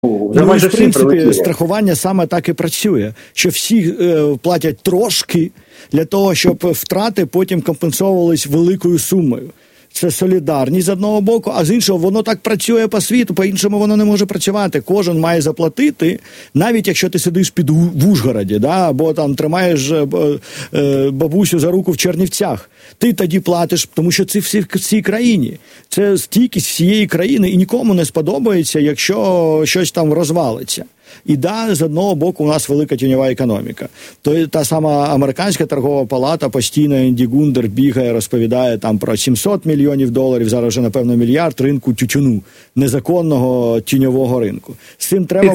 Ну, і, в принципі, страхування саме так і працює, що всі платять трошки для того, щоб втрати потім компенсовувались великою сумою. Це солідарність з одного боку, а з іншого воно так працює по світу, по-іншому воно не може працювати. Кожен має заплатити, навіть якщо ти сидиш в Ужгороді, да, або там тримаєш бабусю за руку в Чернівцях. Ти тоді платиш, тому що це в цій країні. Це стійкість всієї країни, і нікому не сподобається, якщо щось там розвалиться. І да, з одного боку у нас велика тіньова економіка. Та сама американська торгова палата постійно Енді Гундер бігає, розповідає там про $700 мільйонів, зараз вже, напевно, мільярд ринку тютюну, незаконного тіньового ринку. З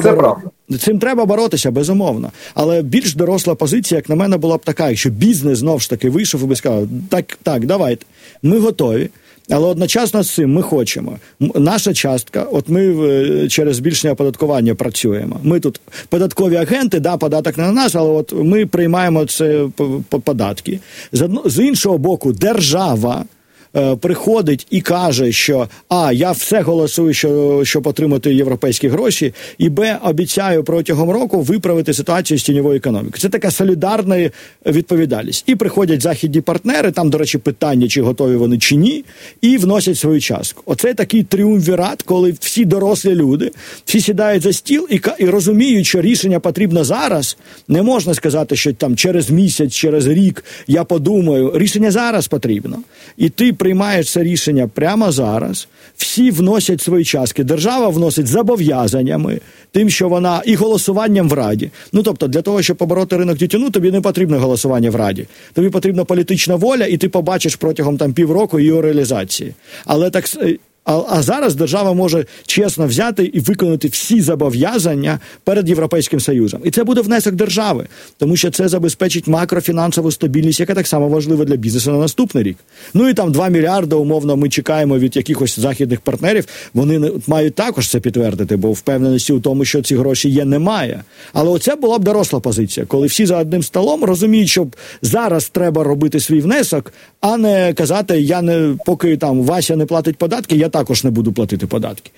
цим треба боротися, безумовно. Але більш доросла позиція, як на мене, була б така, якщо бізнес знов ж таки вийшов і би сказав, так, давайте, ми готові. Але одночасно з цим ми хочемо. Наша частка, от ми через збільшення оподаткування працюємо. Ми тут податкові агенти, да, податок не на нас, але от ми приймаємо це податки. З іншого боку, держава приходить і каже, що я все голосую, щоб отримати європейські гроші, і обіцяю протягом року виправити ситуацію з тіньовою економікою. Це така солідарна відповідальність. І приходять західні партнери, там, до речі, питання, чи готові вони, чи ні, і вносять свою частку. Оце такий тріумвірат, коли всі дорослі люди, всі сідають за стіл і розуміють, що рішення потрібно зараз. Не можна сказати, що там через місяць, через рік я подумаю. Рішення зараз потрібно. І ти приймаєш це рішення прямо зараз, всі вносять свої частки, держава вносить зобов'язаннями, тим, що вона, і голосуванням в Раді. Ну, тобто, для того, щоб побороти ринок тютюну, тобі не потрібно голосування в Раді. Тобі потрібна політична воля, і ти побачиш протягом там півроку її реалізації. Але так... А зараз держава може чесно взяти і виконати всі зобов'язання перед Європейським Союзом. І це буде внесок держави, тому що це забезпечить макрофінансову стабільність, яка так само важлива для бізнесу на наступний рік. Ну і там 2 мільярди, умовно, ми чекаємо від якихось західних партнерів. Вони мають також це підтвердити, бо впевненості у тому, що ці гроші є, немає. Але оце була б доросла позиція, коли всі за одним столом розуміють, що так треба робити свій внесок, а не казати, поки там Вася не платить податки, я також не буду платити податки.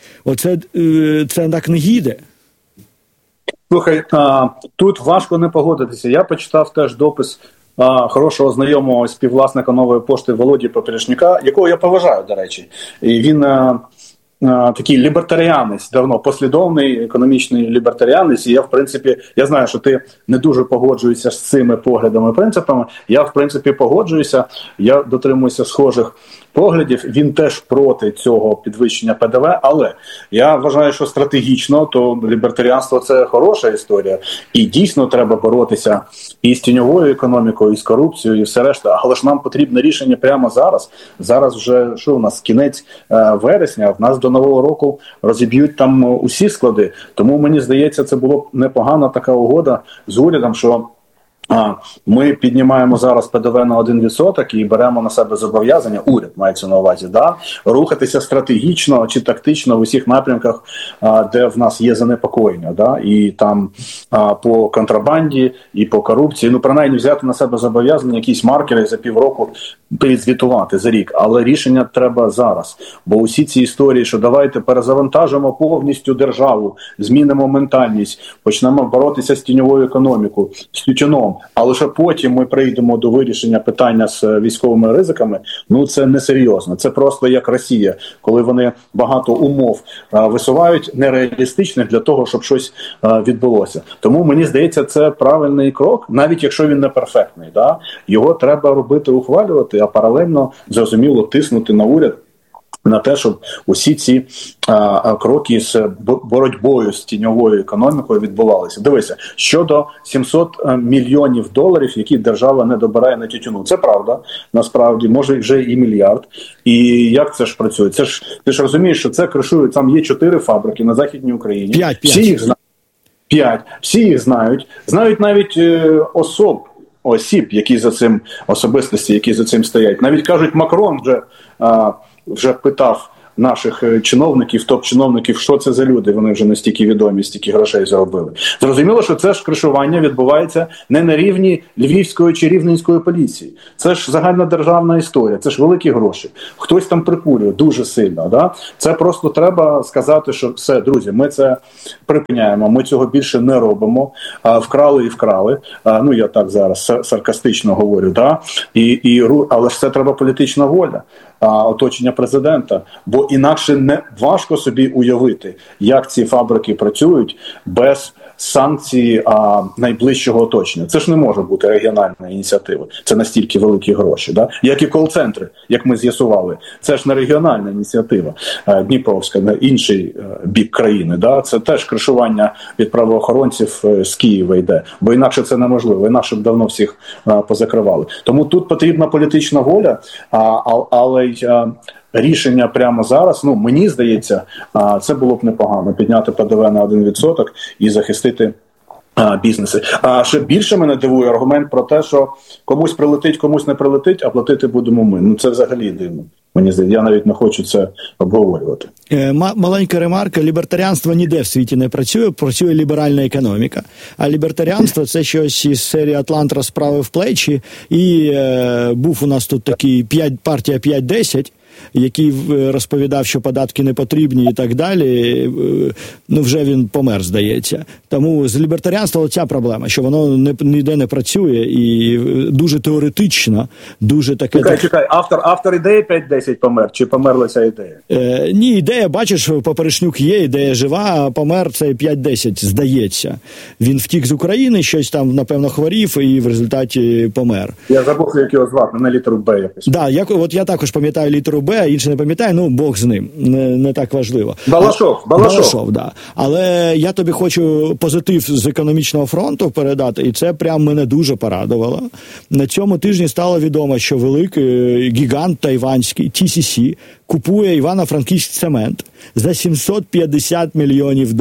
Це так не їде. Слухай, тут важко не погодитися. Я почитав теж допис хорошого знайомого співвласника Нової пошти Володі Поперечника, якого я поважаю, до речі. І він такий лібертаріанець, давно послідовний економічний лібертаріанець, і я, в принципі, я знаю, що ти не дуже погоджуєшся з цими поглядами і принципами, я, в принципі, погоджуюся, я дотримуюся схожих поглядів, він теж проти цього підвищення ПДВ, але я вважаю, що стратегічно, то лібертаріанство – це хороша історія, і дійсно треба боротися і з тіньовою економікою, і з корупцією, і все решта, але ж нам потрібне рішення прямо зараз. Зараз вже, що у нас, кінець вересня, в нас до Нового року розіб'ють там усі склади, тому мені здається, це було б непогана така угода з урядом, що ми піднімаємо зараз ПДВ на 1% і беремо на себе зобов'язання, уряд мається на увазі, рухатися стратегічно чи тактично в усіх напрямках, де в нас є занепокоєння, і там по контрабанді, і по корупції, принаймні взяти на себе зобов'язання, якісь маркери за півроку перезвітувати за рік, але рішення треба зараз, бо усі ці історії, що давайте перезавантажимо повністю державу, змінимо ментальність, почнемо боротися з тіньовою економікою, з тютюном, а лише потім ми прийдемо до вирішення питання з військовими ризиками, це несерйозно. Це просто як Росія, коли вони багато умов висувають нереалістичних для того, щоб щось відбулося. Тому, мені здається, це правильний крок, навіть якщо він не перфектний. Його треба робити, ухвалювати, а паралельно, зрозуміло, тиснути на уряд, на те, щоб усі ці кроки з боротьбою з тіньовою економікою відбувалися. Дивися, щодо $700 мільйонів, які держава не добирає на тютюну. Це правда, насправді, може вже і мільярд. І як це ж працює? Ти ж розумієш, що це кришує, там є 4 фабрики на Західній Україні. 5. Всі їх знають. 5. Всі їх знають. Знають навіть осіб, які за цим, особистості, які за цим стоять. Навіть кажуть, Макрон вже питав наших чиновників, топ-чиновників, що це за люди, вони вже настільки відомі, стільки грошей заробили. Зрозуміло, що це ж кришування відбувається не на рівні Львівської чи Рівненської поліції. Це ж загальнодержавна історія, це ж великі гроші. Хтось там прикурює дуже сильно. Да? Це просто треба сказати, що все, друзі, ми це припиняємо, ми цього більше не робимо. Вкрали і вкрали. Ну, я так зараз саркастично говорю, да? Але ж це треба політична воля. Оточення президента, бо інакше не важко собі уявити, як ці фабрики працюють без санкцій найближчого оточення. Це ж не може бути регіональна ініціатива. Це настільки великі гроші. Да? Як і кол-центри, як ми з'ясували. Це ж не регіональна ініціатива Дніпровська, на інший бік країни. Да? Це теж кришування від правоохоронців з Києва йде. Бо інакше це неможливо. Інакше б давно всіх позакривали. Тому тут потрібна політична воля, але рішення прямо зараз, ну, мені здається, це було б непогано. Підняти ПДВ на 1% і захистити бізнеси. А ще більше мене дивує аргумент про те, що комусь прилетить, комусь не прилетить, а платити будемо ми. Ну, це взагалі дивно. Мені здається, я навіть не хочу це обговорювати. Маленька ремарка. Лібертаріанство ніде в світі не працює, працює ліберальна економіка. А лібертаріанство – це щось із серії «Атлант розправив плечі», і був у нас тут такий партія 5-10, який розповідав, що податки не потрібні і так далі, ну вже він помер, здається. Тому з лібертаріанством ця проблема, що воно ніде не працює і дуже теоретично, дуже таке... Чекай, автор ідеї 5-10 помер, чи померла ця ідея? Ні, ідея, бачиш, Поперечнюк є, ідея жива, а помер цей 5-10, здається. Він втік з України, щось там, напевно, хворів і в результаті помер. Я забув, як його звати, на літеру Б якось. Да, от я також пам'ятаю літеру Б, а інше не пам'ятаю, ну, Бог з ним, не так важливо. Балашов, да. Але я тобі хочу позитив з економічного фронту передати, і це прям мене дуже порадувало. На цьому тижні стало відомо, що великий гігант тайванський TCC купує Івано-Франківський цемент за $750 мільйонів.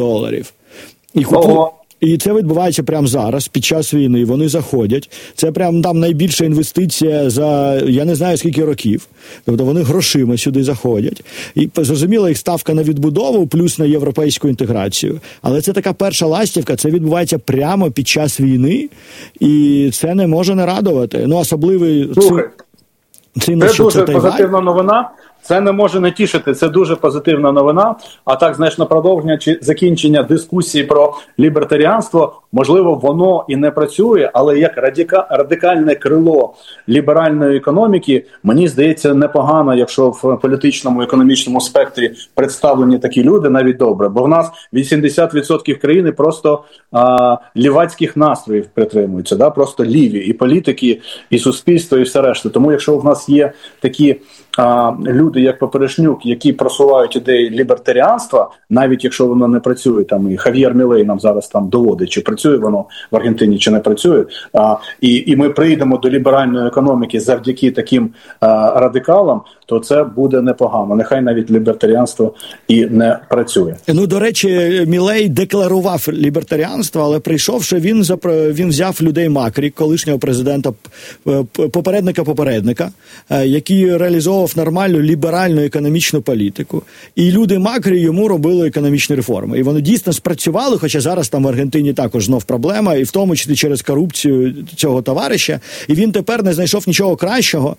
І це відбувається прямо зараз, під час війни. Вони заходять. Це прямо там найбільша інвестиція за, я не знаю, скільки років. Тобто вони грошима сюди заходять. І, зрозуміло, їх ставка на відбудову, плюс на європейську інтеграцію. Але це така перша ластівка, це відбувається прямо під час війни. І це не може не радувати. Ну, особливий... Це дуже позитивна новина. Це не може не тішити, це дуже позитивна новина. А так, знаєш, на продовження чи закінчення дискусії про лібертаріанство, можливо, воно і не працює, але як радикальне крило ліберальної економіки, мені здається, непогано, якщо в політичному, економічному спектрі представлені такі люди, навіть добре. Бо в нас 80% країни просто лівацьких настроїв притримуються, да? Просто ліві, і політики, і суспільство, і все решта. Тому якщо в нас є такі люди, як Поперечнюк, які просувають ідеї лібертаріанства, навіть якщо воно не працює, там і Хав'єр Мілей нам зараз там доводить, чи працює воно в Аргентині, чи не працює, і ми прийдемо до ліберальної економіки завдяки таким радикалам, то це буде непогано. Нехай навіть лібертаріанство і не працює. Ну, до речі, Мілей декларував лібертаріанство, але прийшовши, він взяв людей Макрі, колишнього президента, попередника, який реалізовував нормальну ліберальну економічну політику. І люди Макрі йому робили економічні реформи. І вони дійсно спрацювали, хоча зараз там в Аргентині також знов проблема, і в тому числі через корупцію цього товариша. І він тепер не знайшов нічого кращого,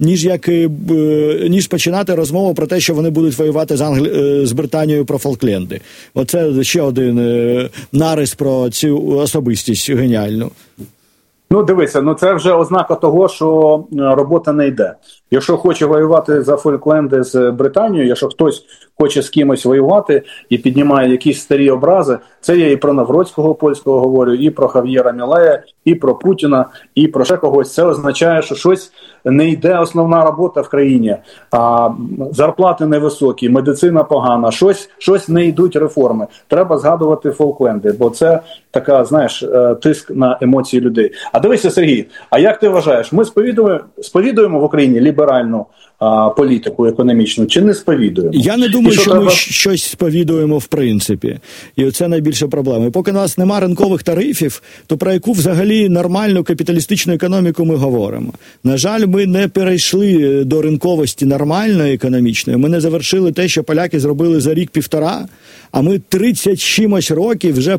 ніж починати розмову про те, що вони будуть воювати з Британією про Фолкленди. Оце ще один нарис про цю особистість геніальну. Ну, дивися, це вже ознака того, що робота не йде. Якщо хоче воювати за Фолкленди з Британією, якщо хтось хоче з кимось воювати і піднімає якісь старі образи, це я і про Навроцького польського говорю, і про Хав'єра Мілея, і про Путіна, і про ще когось. Це означає, що щось не йде основна робота в країні, зарплати невисокі, медицина погана, щось не йдуть реформи. Треба згадувати Фолкленди, бо це така, знаєш, тиск на емоції людей. А дивися, Сергій, а як ти вважаєш, ми сповідуємо в Україні ліберальну політику економічну, чи не сповідуємо? Я не думаю, що ми щось сповідуємо в принципі. І це найбільша проблема. І поки у нас немає ринкових тарифів, то про яку взагалі нормальну капіталістичну економіку ми говоримо? На жаль, ми не перейшли до ринковості нормальної економічної. Ми не завершили те, що поляки зробили за рік-півтора, а ми 30 чимось років вже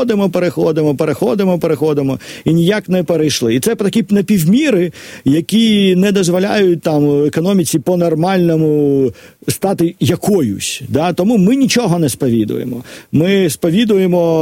переходимо і ніяк не перейшли. І це такі напівміри, які не дозволяють там економіці по-нормальному стати якоюсь. Да? Тому ми нічого не сповідуємо. Ми сповідуємо